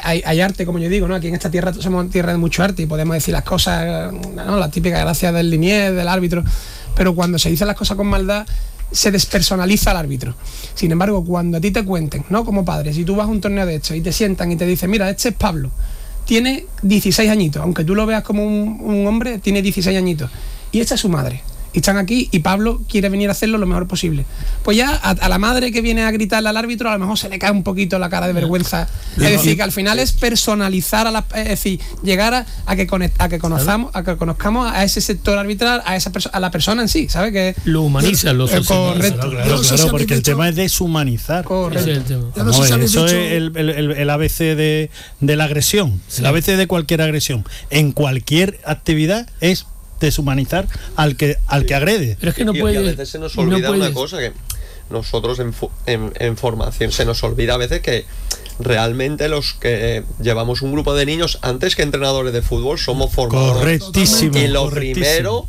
hay arte, como yo digo, ¿no? Aquí en esta tierra somos tierra de mucho arte y podemos decir las cosas, ¿no? La típica gracia del linier, del árbitro, pero cuando se dicen las cosas con maldad se despersonaliza al árbitro. Sin embargo, cuando a ti te cuenten, ¿no? Como padre, si tú vas a un torneo de estos y te sientan y te dicen, mira, este es Pablo, tiene 16 añitos, aunque tú lo veas como un hombre, tiene 16 añitos, y esta es su madre, y están aquí, y Pablo quiere venir a hacerlo lo mejor posible. Pues ya a la madre que viene a gritarle al árbitro, a lo mejor se le cae un poquito la cara de vergüenza. Es decir, que al final es personalizar es decir, llegar a que conozcamos a ese sector arbitral, a la persona en sí, ¿sabes? Que lo humaniza, lo socializa. Correcto. Claro, porque el tema es deshumanizar. Correcto. Ese es el tema. Eso es el ABC de la agresión. Sí. El ABC de cualquier agresión. En cualquier actividad es deshumanizar al que agrede. Pero es que no puede. Y a veces se nos olvida una cosa, que nosotros en formación se nos olvida a veces que realmente los que llevamos un grupo de niños, antes que entrenadores de fútbol, somos formadores. Correctísimo. Y lo primero,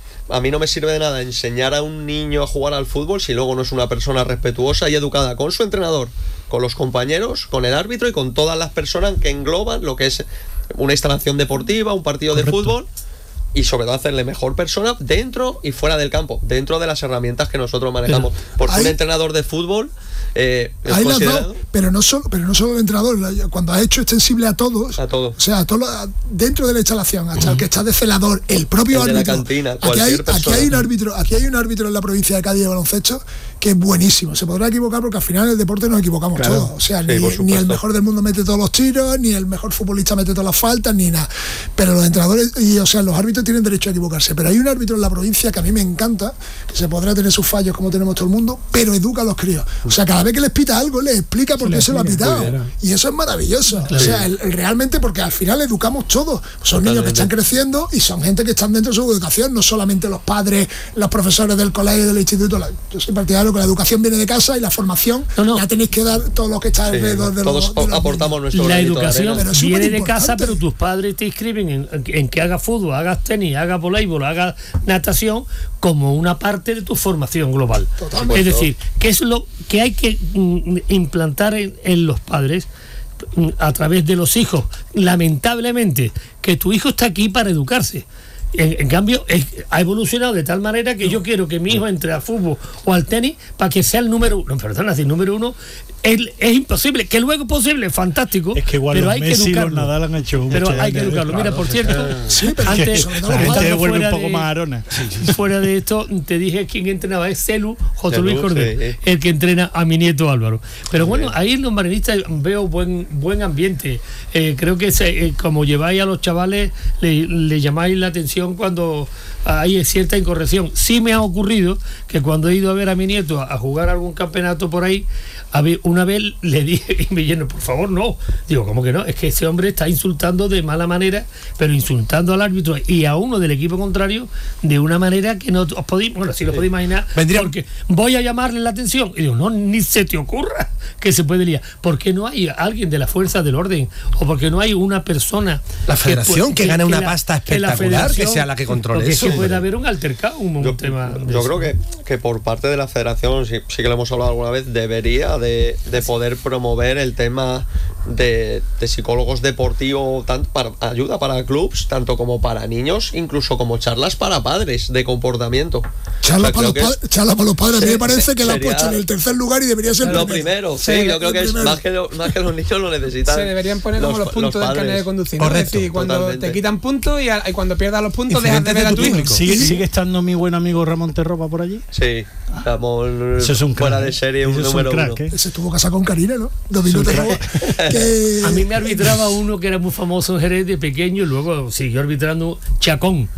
a mí no me sirve de nada enseñar a un niño a jugar al fútbol si luego no es una persona respetuosa y educada con su entrenador, con los compañeros, con el árbitro y con todas las personas que engloban lo que es una instalación deportiva, un partido de fútbol. Y sobre todo hacerle mejor persona dentro y fuera del campo, dentro de las herramientas que nosotros manejamos. Porque un entrenador de fútbol es considerado... pero no solo el entrenador, cuando has hecho extensible a todos, o sea, dentro de la instalación, hasta el que está de celador, el propio árbitro. De la cantina, aquí hay un árbitro en la provincia de Cádiz de baloncesto que es buenísimo. Se podrá equivocar porque al final en el deporte nos equivocamos todos. O sea, ni el mejor del mundo mete todos los tiros, ni el mejor futbolista mete todas las faltas, ni nada. Pero los entrenadores, los árbitros tienen derecho a equivocarse. Pero hay un árbitro en la provincia que a mí me encanta, que se podrá tener sus fallos como tenemos todo el mundo, pero educa a los críos. O sea, cada vez que les pita algo, les explica por qué se lo ha pitado. Y eso es maravilloso. O sea, realmente, porque al final educamos todos. Son niños que están creciendo y son gente que están dentro de su educación, no solamente los padres, los profesores del colegio, del instituto. Yo soy partidario que la educación viene de casa y la formación la tenéis que dar todos los que están alrededor de todos aportamos nuestro la educación viene de casa, pero tus padres te inscriben en que hagas fútbol, hagas tenis, hagas voleibol, hagas natación como una parte de tu formación global. Totalmente. Es decir, ¿qué es lo que hay que implantar en los padres a través de los hijos? Lamentablemente, que tu hijo está aquí para educarse. En cambio, ha evolucionado de tal manera que yo quiero que mi hijo entre al fútbol o al tenis para que sea el número uno. Perdona, si el número uno es imposible. Que luego es posible, fantástico. Es que igual pero los hay Messi que y los educarlo. Nadal han hecho pero hay que educarlo. Mira, por cierto, antes vuelve un poco más arona. Fuera de esto, te dije quién entrenaba, es Celu, José Luis Cordero, el que entrena a mi nieto Álvaro. Pero bueno, ahí en los marinistas veo buen ambiente. Creo que como lleváis a los chavales, le llamáis la atención cuando hay cierta incorrección. Sí me ha ocurrido que cuando he ido a ver a mi nieto a jugar algún campeonato por ahí, una vez le dije, y me lleno, por favor, no. Digo, ¿cómo que no? Es que ese hombre está insultando de mala manera, pero insultando al árbitro y a uno del equipo contrario de una manera que no os podéis, bueno, si lo podéis imaginar, porque voy a llamarle la atención. Y digo, no, ni se te ocurra que se puede liar. ¿Por qué no hay alguien de la fuerza del orden? ¿O porque no hay una persona? La federación que gane una pasta espectacular, que sea la que controle eso. Que puede haber un altercado, un tema. Yo creo que por parte de la federación, sí que lo hemos hablado alguna vez, debería de poder promover el tema de psicólogos deportivos, tanto para ayuda para clubs, tanto como para niños, incluso como charlas para padres de comportamiento. Charla para los padres. A mí me parece que la han puesto en el tercer lugar y debería ser lo primero. Sí, yo creo que es más que los niños lo necesitan. Se deberían poner como los puntos del carnet de conducir. Correcto, es decir, cuando totalmente. Te quitan puntos y cuando pierdas los puntos dejas de ver a tu hijo. ¿Sigue estando mi buen amigo Ramón Terropa por allí? Sí, Ramón es un fuera crack, de serie, un número uno. Se estuvo casado con Karina, ¿no? Domingo Terropa. A mí me arbitraba uno que era muy famoso en Jerez de pequeño y luego siguió arbitrando Chacón.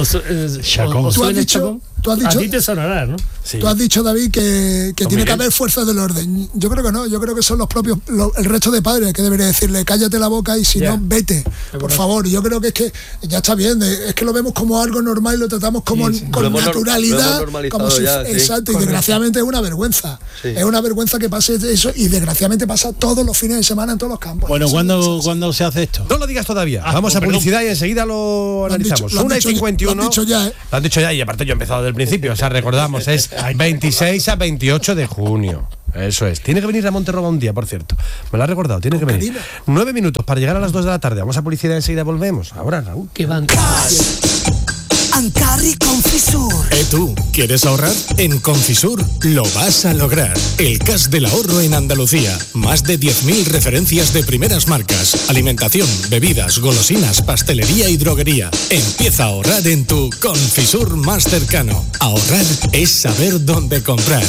Chacón. ¿Tú has dicho? A ti te sonará, ¿no? Sí. Tú has dicho, David, que tiene que haber fuerzas del orden. Yo creo que no. Yo creo que son los propios, el resto de padres que debería decirle, cállate la boca y si no, vete. Por favor. Yo creo que es que ya está bien. Es que lo vemos como algo normal y lo tratamos como con naturalidad. Como si, exacto. Y desgraciadamente es una vergüenza. Sí. Es una vergüenza que pase eso y desgraciadamente pasa todos los fines de semana en todos los campos. Bueno, ¿cuándo se hace esto? No lo digas todavía. Vamos a publicidad y enseguida lo analizamos. 1:51. Lo han dicho ya, ¿eh? Lo han dicho ya y aparte yo he empezado del principio. O sea, recordamos, es 26 a 28 de junio. Eso es. Tiene que venir Ramón Terroba un día, por cierto. Me lo ha recordado, tiene que venir. 9 minutos para llegar a las 2 de la tarde. Vamos a publicidad, enseguida volvemos. Ahora, Raúl. ¿Qué van? Ancarri Confisur. ¿Tú quieres ahorrar? En Confisur lo vas a lograr. El cash del ahorro en Andalucía. Más de 10.000 referencias de primeras marcas. Alimentación, bebidas, golosinas, pastelería y droguería. Empieza a ahorrar en tu Confisur más cercano. Ahorrar es saber dónde comprar.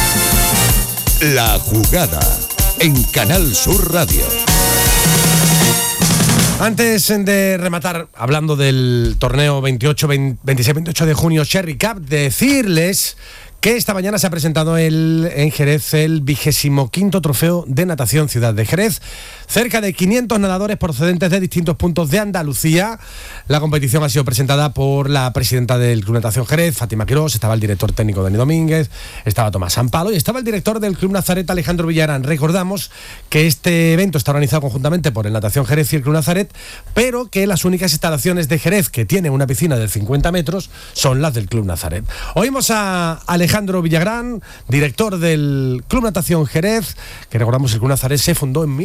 La jugada en Canal Sur Radio. Antes de rematar, hablando del torneo 26-28 de junio Cherry Cup, decirles que esta mañana se ha presentado en Jerez el 25º trofeo de natación Ciudad de Jerez. Cerca de 500 nadadores procedentes de distintos puntos de Andalucía. La competición ha sido presentada por la presidenta del Club Natación Jerez, Fátima Quirós, estaba el director técnico Dani Domínguez, estaba Tomás Sampalo y estaba el director del Club Nazaret, Alejandro Villarán. Recordamos que este evento está organizado conjuntamente por el Natación Jerez y el Club Nazaret, pero que las únicas instalaciones de Jerez que tienen una piscina de 50 metros son las del Club Nazaret. Oímos a Alejandro Villagrán, director del Club Natación Jerez, que recordamos el Club Nazaret se fundó en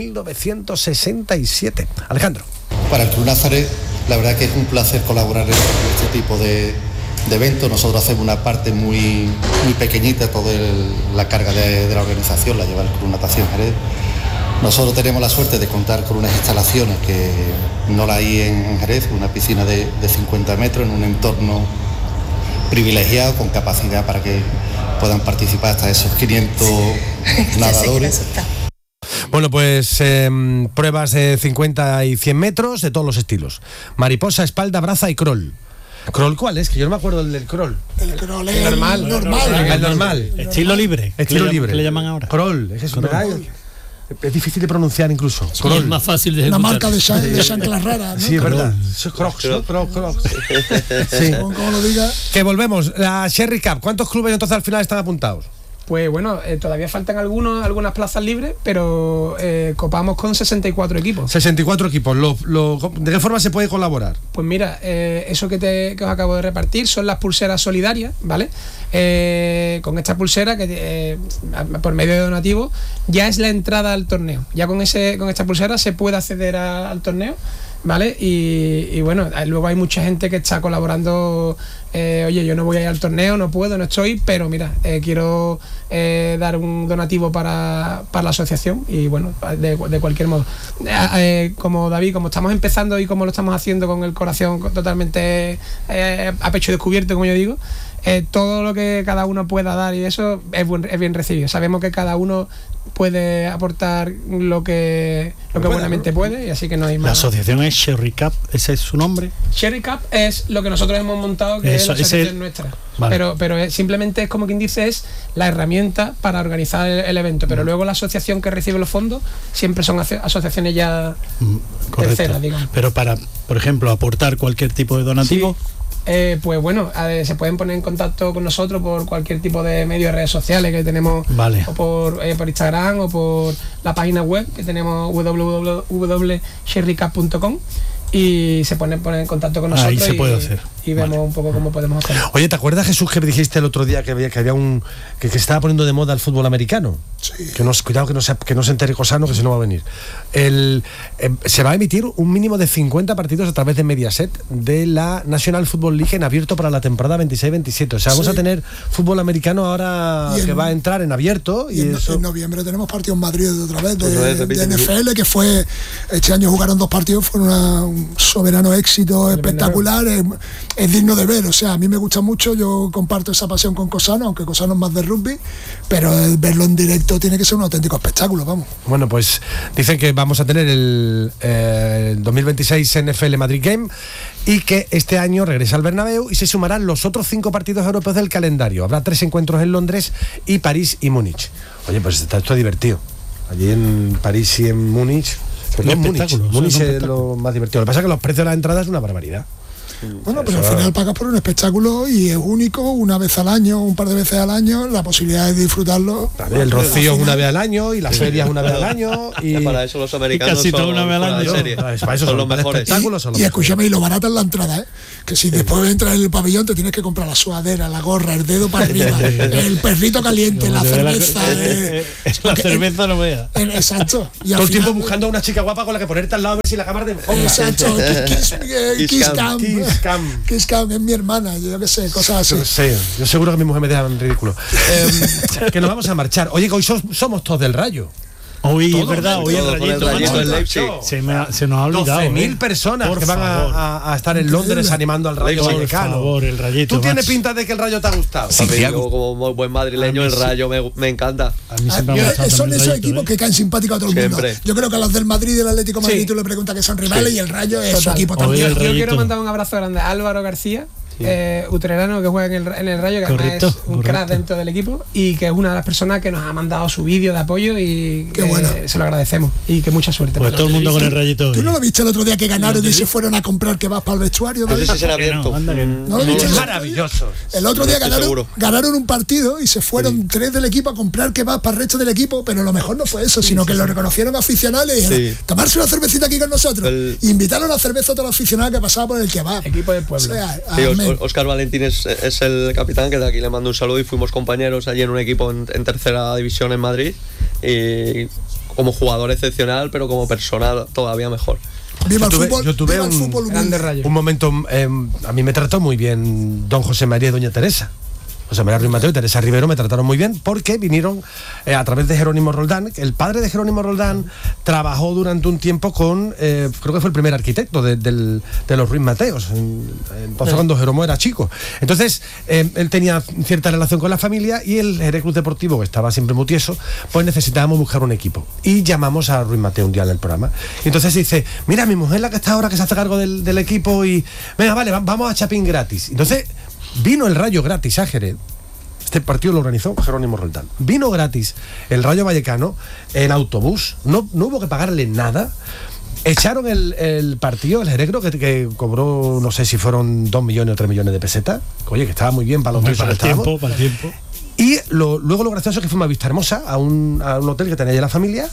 1967. Alejandro. Para el Club Nazaret, la verdad que es un placer colaborar en este tipo de eventos. Nosotros hacemos una parte muy pequeñita, toda la carga de la organización la lleva el Club Natación Jerez. Nosotros tenemos la suerte de contar con unas instalaciones que no la hay en Jerez, una piscina de 50 metros en un entorno privilegiado, con capacidad para que puedan participar hasta esos 500 nadadores. Bueno, pues pruebas de 50 y 100 metros de todos los estilos. Mariposa, espalda, braza y crawl. ¿Crawl cuál es? Que yo no me acuerdo del crawl. El crawl es normal. El normal. Estilo libre. Estilo libre. ¿Qué le llaman ahora? Crawl. Es difícil de pronunciar incluso. Sí, es más fácil de ejecutar. Una marca de chanclas raras, ¿no? Sí, es verdad. Crocs, ¿no? Crocs. Sí. Como lo diga. Que volvemos. La Cherry Cup. ¿Cuántos clubes entonces al final están apuntados? Pues bueno, todavía faltan algunas plazas libres, pero copamos con 64 equipos. 64 equipos. ¿De qué forma se puede colaborar? Pues mira, eso que os acabo de repartir son las pulseras solidarias, ¿vale? Con esta pulsera, que por medio de donativo, ya es la entrada al torneo. Ya con esta pulsera se puede acceder al torneo, ¿vale? Y bueno, luego hay mucha gente que está colaborando. Oye, yo no voy a ir al torneo, no puedo, no estoy, pero mira, quiero dar un donativo para la asociación y bueno, de cualquier modo. Como David, como estamos empezando y como lo estamos haciendo con el corazón totalmente a pecho descubierto, como yo digo, todo lo que cada uno pueda dar y eso es bien recibido. Sabemos que cada uno puede aportar lo que buenamente puede y así que no hay más. La asociación es Cherry Cup, ¿ese es su nombre? Cherry Cup es lo que nosotros hemos montado, que es la asociación nuestra. Vale. Pero simplemente es como quien dice, es la herramienta para organizar el evento, pero luego la asociación que recibe los fondos siempre son asociaciones ya terceras, digamos. Pero para, por ejemplo, aportar cualquier tipo de donativo. Sí. Pues bueno, se pueden poner en contacto con nosotros por cualquier tipo de medios de redes sociales que tenemos, vale. O por Instagram o por la página web que tenemos www.cherrycup.com y se ponen en contacto con nosotros. Ahí se puede hacer. Y vemos un poco cómo podemos hacerlo. Oye, ¿te acuerdas, Jesús, que me dijiste el otro día que había que se estaba poniendo de moda el fútbol americano? Sí. Cuidado que no se entere Cosano, que si no va a venir. Se va a emitir un mínimo de 50 partidos a través de Mediaset de la National Football League en abierto para la temporada 26-27. O sea, vamos a tener fútbol americano ahora que va a entrar en abierto. Y en noviembre tenemos partido en Madrid otra vez de NFL, que fue este año jugaron 2 partidos, fue un soberano éxito espectacular. Es digno de ver, o sea, a mí me gusta mucho, yo comparto esa pasión con Cosano, aunque Cosano es más de rugby, pero verlo en directo tiene que ser un auténtico espectáculo, vamos. Bueno, pues dicen que vamos a tener el 2026 NFL Madrid Game y que este año regresa al Bernabéu y se sumarán los otros 5 partidos europeos del calendario. Habrá 3 encuentros en Londres y París y Múnich. Oye, pues está esto divertido. Allí en París y en Múnich. Múnich es lo más divertido. Lo que pasa es que los precios de las entradas es una barbaridad. Bueno, pero al final pagas por un espectáculo y es único, una vez al año, un par de veces al año, la posibilidad de disfrutarlo. El Rocío es una vez al año y las ferias una vez al año. Y para eso los americanos casi todo una vez al año. Para eso son los mejores espectáculos. Y escúchame, y lo barata es la entrada, que si después entras en el pabellón te tienes que comprar la sudadera, la gorra, el dedo para arriba, el perrito caliente, la cerveza. La cerveza no vea. Exacto. Y todo el tiempo buscando a una chica guapa con la que ponerte al lado a ver si la cámara te enfoca. Exacto. Kiss Cam es mi hermana, yo qué sé, cosas así. Sí, yo seguro que mi mujer me deja en ridículo. Que nos vamos a marchar. Oye, que hoy somos todos del Rayo. Hoy es verdad, hoy el Rayito del Leipzig. se nos ha olvidado. 12.000 personas por que van a estar en Londres animando al Rayo Vallecano. Por favor, el Rayito. ¿Tú tienes pinta de que el Rayo te ha gustado? Sí, yo como buen madrileño, el Rayo me encanta. A mí siempre me ha gustado son el esos Rayito, equipos que caen simpáticos a todo el mundo. Siempre. Yo creo que a los del Madrid y del Atlético de Madrid tú le preguntas que son rivales y el Rayo es su equipo también. Yo quiero mandar un abrazo grande a Álvaro García, utrerano, que juega en el Rayo, que además es un crack dentro del equipo y que es una de las personas que nos ha mandado su vídeo de apoyo y se lo agradecemos y que mucha suerte. Pues todo el mundo con el Rayito. ¿Tú no lo viste el otro día que ganaron y se fueron a comprar que vas para el vestuario? No sé si será abierto. ¿No lo viste? Maravilloso. El otro día ganaron un partido y se fueron 3 del equipo a comprar que vas para el resto del equipo, pero lo mejor no fue eso, sino que lo reconocieron aficionados y dijeron, tomarse una cervecita aquí con nosotros. Invitaron a cerveza a todos los aficionados que pasaban por el kebab. Equipo del pueblo. Óscar Valentín es el capitán, que de aquí le mando un saludo, y fuimos compañeros allí en un equipo en tercera división en Madrid, y como jugador excepcional, pero como persona todavía mejor. Viva el fútbol, yo tuve viva el fútbol un momento, a mí me trató muy bien don José María y doña Teresa. José María Ruiz Mateo y Teresa Rivero me trataron muy bien porque vinieron a través de Jerónimo Roldán. El padre de Jerónimo Roldán trabajó durante un tiempo con, creo que fue el primer arquitecto de los Ruiz Mateos, entonces cuando Jerónimo era chico. Entonces él tenía cierta relación con la familia y el Jerez Club Deportivo, que estaba siempre muy tieso, pues necesitábamos buscar un equipo. Y llamamos a Ruiz Mateo un día en el programa. Y entonces dice, mira, mi mujer la que está ahora, que se hace cargo del equipo, y venga, vale, vamos a Chapín gratis. Entonces vino el Rayo gratis a Jerez. Este partido lo organizó Jerónimo Roldán. Vino gratis el Rayo Vallecano en autobús. No hubo que pagarle nada. Echaron el partido, el Jerez, que cobró, no sé si fueron 2 millones o 3 millones de pesetas. Oye, que estaba muy bien para los para el tiempo. Y luego lo gracioso es que fuimos a Vista Hermosa, a un hotel que tenía allí la familia.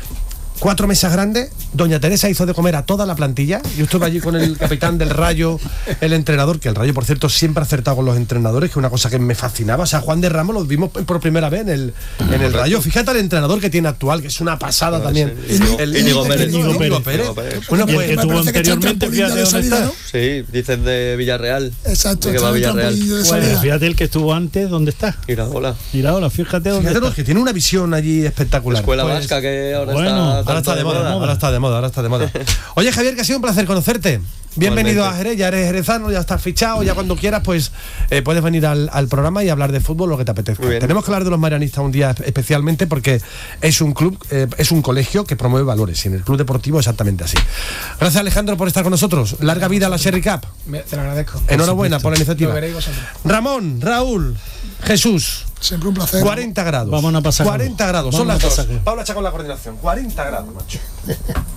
4 mesas grandes, doña Teresa hizo de comer a toda la plantilla. Yo estuve allí con el capitán del Rayo, el entrenador, que el Rayo, por cierto, siempre ha acertado con los entrenadores, que es una cosa que me fascinaba. O sea, Juan de Ramos lo vimos por primera vez en el Rayo. Fíjate el entrenador que tiene actual, que es una pasada también. Íñigo Pérez. Bueno, pues que tuvo anteriormente, fíjate dónde está. Sí, dicen de Villarreal. Exacto. Que va a Villarreal. Bueno, fíjate el que estuvo antes, ¿dónde está? Iraola, fíjate dónde está. Que tiene una visión allí espectacular. Escuela vasca que ahora está de moda. Ahora está de moda. Oye, Javier, que ha sido un placer conocerte. Bienvenido a Jerez, ya eres jerezano, ya estás fichado, ya cuando quieras pues puedes venir al programa y hablar de fútbol, lo que te apetezca. Tenemos que hablar de los marianistas un día especialmente porque es un club, es un colegio que promueve valores, y en el Club Deportivo exactamente así. Gracias, Alejandro, por estar con nosotros. Larga vida a la Sherry Cup. Te lo agradezco. Enhorabuena por la iniciativa. Lo veréis vosotros. Ramón, Raúl, Jesús. Siempre un placer. 40 grados. Vamos a pasar. 40 grados. Son las 2. Paula Chaco con la coordinación. 40 grados, macho.